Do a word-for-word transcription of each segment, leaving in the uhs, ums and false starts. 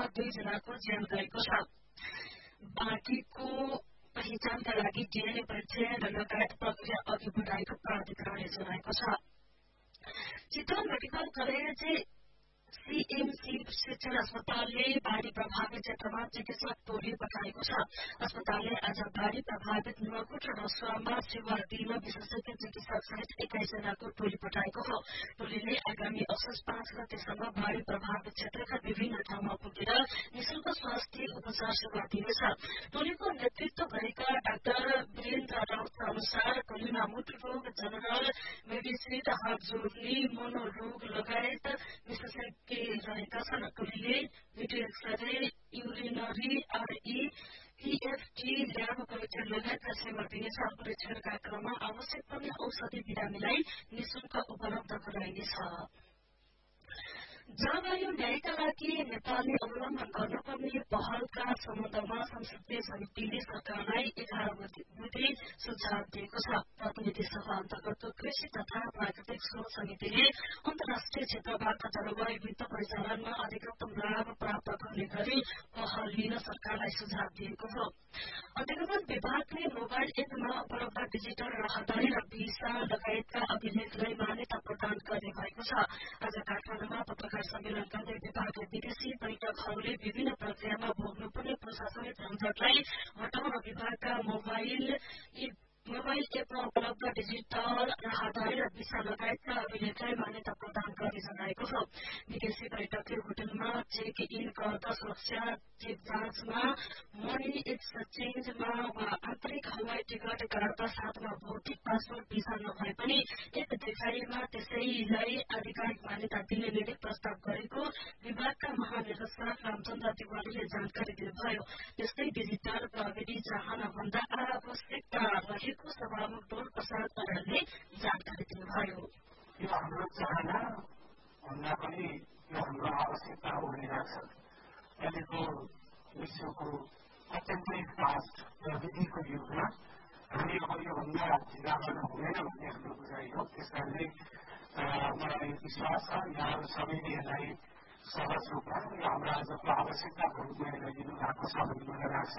घटनामा दुईजनाको ज्यान गएको छ। बाँकीको पहिचानका लागि डीएनए परीक्षण लगायत प्रक्रिया अघि बढाएको प्राधिकरणले जनाएको छ। चितवन मेडिकल कलेज सीएमसी शिक्षण अस्पतालले बाढ़ी प्रभावित क्षेत्रमा चिकित्सक टोली पठाएको छ। अस्पतालले आज बाढ़ी प्रभावित नुवाकोट र रसुवामा सेवा दिन विशेषज्ञ चिकित्सक सहित एक्काइस जनाको टोली पठाएको हो। टोलीले आगामी असोज पाँच गतेसम्म बाढ़ी प्रभावित क्षेत्रका विभिन्न ठाउँमा पुगेर निशुल्क स्वास्थ्य उपचार सेवा दिनेछ। टोलीको नेतृत्व गरेका डाक्टर वीरेन्द्र राउतका अनुसार टोलीमा मुटु रोग, जनरल मेडिसिन, हात जोड्ने, मनोरोग लगायत विशेषज्ञ रहेका छन्। टोलीले भिडियो एक्सरे, युरिनरी, आरई, पीएफटी, ल्याब परीक्षण लगायतका सेवा दिनेछ। परीक्षणका क्रममा आवश्यक पर्ने औषधि बिरामीलाई निशुल्क उपलब्ध गराइनेछ। जलवायु न्यायका लागि नेपालले अवलम्बन गर्नुपर्ने पहलका सम्बन्धमा संसदीय समितिले सरकारलाई एघार बुँदे सुझाव दिएको छ। प्रतिनिधि सभा अन्तर्गतको कृषि तथा प्राकृतिक स्रोत समितिले अन्तर्राष्ट्रिय क्षेत्रबाट जलवायु वित्त परिचालनमा अधिकतम लाभ प्राप्त गर्ने गरी पहल लिन सरकारलाई सुझाव दिएको हो। अधिगमन विभागले मोबाइल एपमा उपलब्ध डिजिटल राहदारी र भिसा लगायतका अभिलेखलाई मान्यता प्रदान गर्ने भएको छ। आज काठमाडौँमा पत्रकार सम्मेलन गर्दै विभागले विदेशी पर्यटकहरूले विभिन्न प्रक्रियामा भोग्नुपर्ने प्रशासनिक झन्झटलाई हटाउन विभागका मोबाइल मोबाइल एपमा उपलब्ध डिजिटल राहदारी र भिसा लगायतका अभिलेखलाई मान्यता प्रदान गर्ने जनाएको हो। विदेशी पर्यटकले होटलमा चेक इन गर्दा सुरक्षा चेक जाँचमा, मनी एक्सचेन्जमा वा आन्तरिक हवाई टिकट काट्दा साथमा भौतिक पासपोर्ट भिसा नभए पनि एक देखाइमा त्यसैलाई आधिकारिक मान्यता दिने निर्णय प्रस्ताव गरेको विभागका महानिर्देशक रामचन्द्र तिवारीले जानकारी दिनुभयो। त्यस्तै डिजिटल प्रविधि चाहना भन्दा आवश्यकता रहेको सभामुख डोल प्रसाद अर्यालले जानकारी दिनुभयो। यो हाम्रो चाहना भन्दा पनि यो हाम्रो आवश्यकता हो भनिरहेको छ। अहिलेको विश्वको अत्यन्तै फास्ट प्रविधिको युगमा हामी अब योभन्दा ढिला गर्न हुँदैन भन्ने हाम्रो बुझाइ हो। त्यस कारणले मलाई विश्वास छ यहाँहरू सबैले यसलाई सहज रूपमा यो हाम्रो आजको आवश्यकताको रूपमा यसलाई लिनु भएको छ भन्ने मलाई लाग्छ।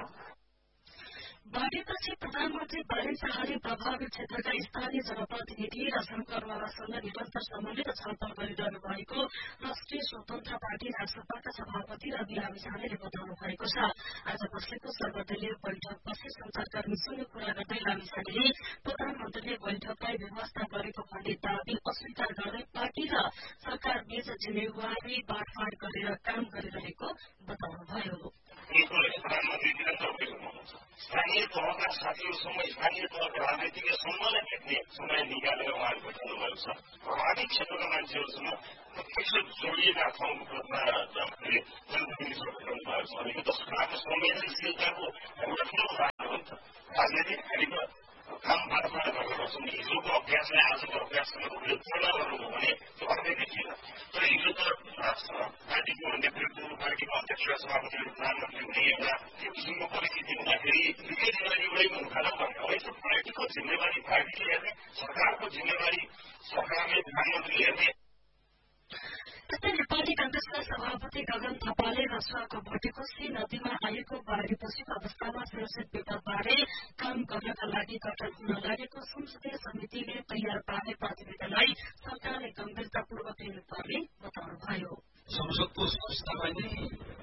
बाढ़ीपछि प्रधानमन्त्री बारेन शाहले प्रभावित क्षेत्रका स्थानीय जनप्रतिनिधि र संघकर्मीहरूसँग निरन्तर सम्मिलित छलफल गरिरहनु भएको राष्ट्रिय स्वतन्त्र पार्टी राजसभाका सभापति रवि लामिछानेले बताउनु भएको छ। आज बसेको सर्वदलीय बैठकपछि संचारकर्मीसँग कुरा गर्दै लामिछानेले प्रधानमन्त्रीले बैठकलाई व्यवस्था गरेको भन्ने दावी अस्वीकार गर्दै पार्टी र सरकार बीच जिम्मेवारी बाँडफाँड गरेर काम गरिरहेको बताउनुभयो। स्थानीय तहका साथीहरूसँग स्थानीय तहका राजनीतिज्ञसँगलाई भेट्ने समय निकालेर उहाँहरू भेट्नु भएको छ। प्रभावित क्षेत्रका मान्छेहरूसँग प्रत्यक्ष जोडिएका ठाउँमा जनप्रतिनिधिसँग भेट्नु भएको छ। यो त सरकारको संवेदनशीलताको एउटा ठुलो उदाहरण हो नि त। राजनीतिक खालीको काम बाटोबाट गरेर गर्छौँ। हिजोको अभ्यासलाई आजको अभ्याससँग उसले तुलना गर्नुभयो भने त्यो अर्कै देखिएन। तर हिजो त पार्टीको नेतृत्व, पार्टीको अध्यक्ष, सभापतिहरू, प्रधानमन्त्री हुने एउटा त्यो किसिमको परिस्थिति हुँदाखेरि निकै दिन एउटै मुखाला पर्ने हो। यसो पार्टीको जिम्मेवारी पार्टीले हेर्ने, सरकारको जिम्मेवारी सरकारले, प्रधानमन्त्रीले हेर्ने। त्यस्तै नेपाली कांग्रेसका सभापति गगन थापाले रसुवाको भटेकोसी नदीमा आएको बाढ़ीपछिको अवस्थामा सुरक्षित विपदबारे काम गर्नका लागि गठन हुन लागेको संसदीय समितिले तयार पार्ने प्रतिवेदनलाई सरकारले गम्भीरतापूर्वक लिनुपर्ने बताउनुभयो। संसदको संस्थालाई नै